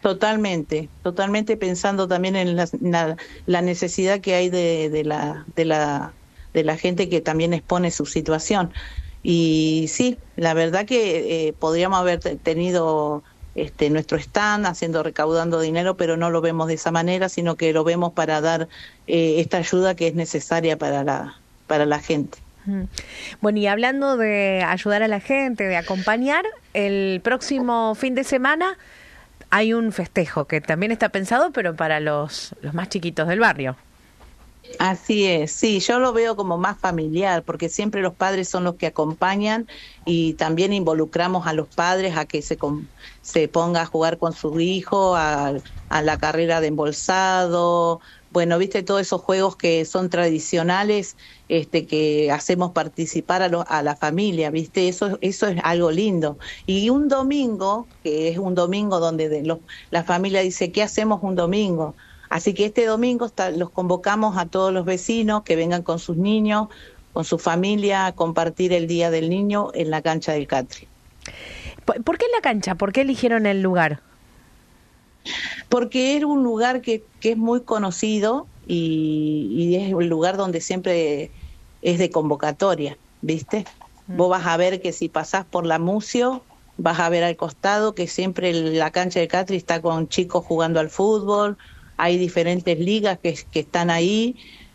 Totalmente, totalmente pensando también en la necesidad que hay de la gente que también expone su situación. Y sí, la verdad que podríamos haber tenido nuestro stand recaudando dinero, pero no lo vemos de esa manera, sino que lo vemos para dar esta ayuda que es necesaria para la gente. Mm. Bueno, y hablando de ayudar a la gente, de acompañar, el próximo fin de semana hay un festejo que también está pensado, pero para los más chiquitos del barrio. Así es, sí, yo lo veo como más familiar, porque siempre los padres son los que acompañan y también involucramos a los padres a que se ponga a jugar con su hijo, a la carrera de embolsado, bueno, viste todos esos juegos que son tradicionales, que hacemos participar a la familia, viste, eso es algo lindo. Y un domingo, que es un domingo donde la familia dice, ¿qué hacemos un domingo? Así que este domingo los convocamos a todos los vecinos que vengan con sus niños, con su familia, a compartir el Día del Niño en la cancha del Catri. ¿Por qué en la cancha? ¿Por qué eligieron el lugar? Porque era un lugar que es muy conocido y es un lugar donde siempre es de convocatoria, ¿viste? Vos vas a ver que si pasás por la Mucio, vas a ver al costado que siempre la cancha del Catri está con chicos jugando al fútbol. Hay diferentes ligas que están ahí,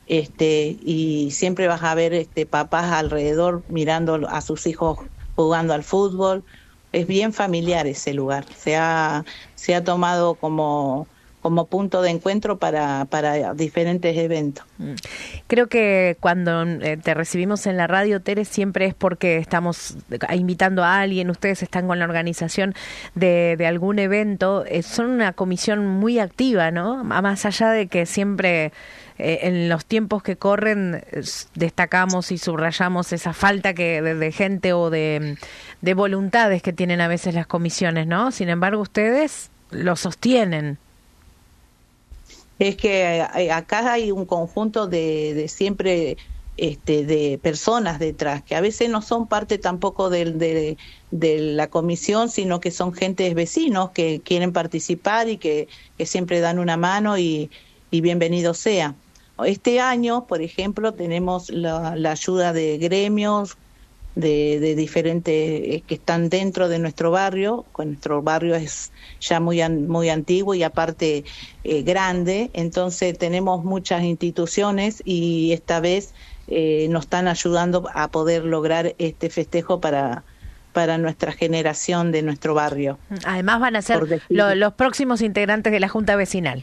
y siempre vas a ver papás alrededor mirando a sus hijos jugando al fútbol. Es bien familiar ese lugar. Se ha tomado como punto de encuentro para diferentes eventos. Creo que cuando te recibimos en la radio, Tere, siempre es porque estamos invitando a alguien, ustedes están con la organización de algún evento, son una comisión muy activa, ¿no? Más allá de que siempre en los tiempos que corren destacamos y subrayamos esa falta de gente o de voluntades que tienen a veces las comisiones, ¿no? Sin embargo, ustedes lo sostienen. Es que acá hay un conjunto de siempre de personas detrás, que a veces no son parte tampoco de la comisión, sino que son gentes vecinos que quieren participar y que siempre dan una mano y bienvenido sea. Este año, por ejemplo, tenemos la ayuda de gremios, de diferentes que están dentro de nuestro barrio. Nuestro barrio es ya muy antiguo y aparte grande, entonces tenemos muchas instituciones y esta vez nos están ayudando a poder lograr este festejo para nuestra generación de nuestro barrio. Además van a ser los próximos integrantes de la Junta Vecinal.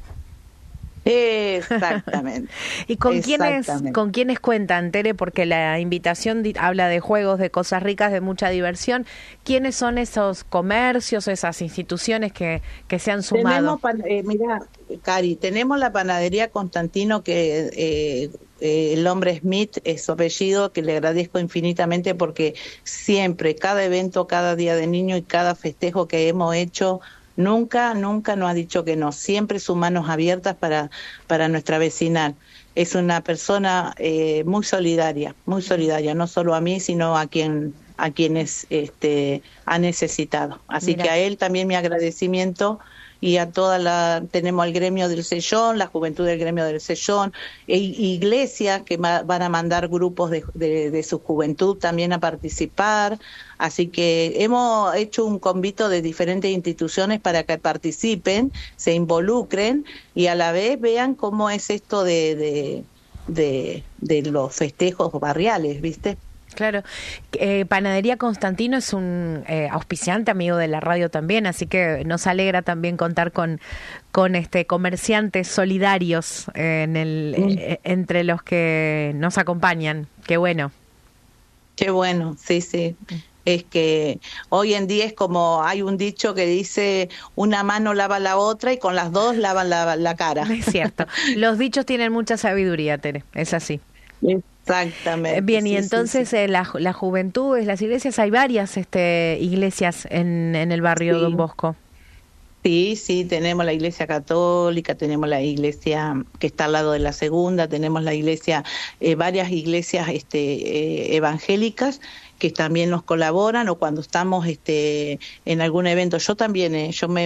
Exactamente. ¿Y con quiénes cuentan, Tere? Porque la invitación habla de juegos, de cosas ricas, de mucha diversión. ¿Quiénes son esos comercios, esas instituciones que se han sumado? Mira, Cari, tenemos la panadería Constantino, que el hombre Smith es su apellido, que le agradezco infinitamente porque siempre, cada evento, cada día de niño y cada festejo que hemos hecho, nunca nos ha dicho que no, siempre sus manos abiertas para nuestra vecinal. Es una persona muy solidaria, no solo a mí, sino a quienes ha necesitado. Así que a él también mi agradecimiento, y a tenemos el gremio del Sellón, la juventud del gremio del Sellón, iglesias que van a mandar grupos de su juventud también a participar. Así que hemos hecho un convito de diferentes instituciones para que participen, se involucren y a la vez vean cómo es esto de los festejos barriales, ¿viste? Claro. Panadería Constantino es un auspiciante, amigo de la radio también, así que nos alegra también contar con comerciantes solidarios entre los que nos acompañan. Qué bueno. Qué bueno, sí, sí. Es que hoy en día es como hay un dicho que dice una mano lava la otra y con las dos lavan la cara. Es cierto. Los dichos tienen mucha sabiduría, Tere, es así. Exactamente. Bien, y sí, entonces sí. La juventud, las iglesias, hay varias iglesias en el barrio Don Bosco. Sí, tenemos la iglesia católica, tenemos la iglesia que está al lado de la segunda, tenemos la iglesia, varias iglesias evangélicas que también nos colaboran, o cuando estamos en algún evento. Yo también, yo me